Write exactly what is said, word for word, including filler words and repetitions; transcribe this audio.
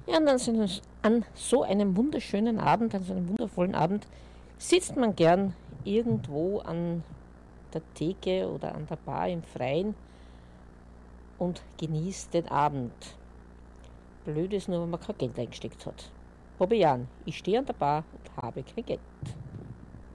Ja, und an so, einem, an so einem wunderschönen Abend, an so einem wundervollen Abend, sitzt man gern irgendwo an der Theke oder an der Bar im Freien und genießt den Abend. Blöd ist nur, wenn man kein Geld eingesteckt hat. Habe ich an. Ich stehe an der Bar und habe kein Geld.